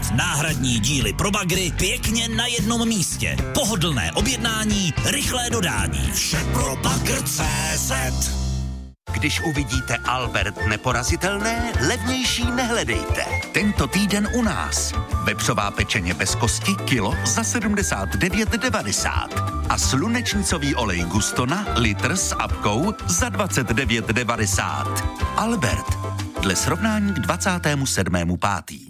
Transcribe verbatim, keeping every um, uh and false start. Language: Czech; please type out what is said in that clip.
Náhradní díly pro bagry pěkně na jednom místě. Pohodlné objednání, rychlé dodání. Vše pro bagr tečka cé zet. Když uvidíte Albert neporazitelné, levnější nehledejte. Tento týden u nás. Vepřová pečeně bez kosti kilo za sedmdesát devět devadesát. A slunečnicový olej Gustona litr s apkou za dvacet devět devadesát. Albert. Dle srovnání k dvacátému sedmému pátý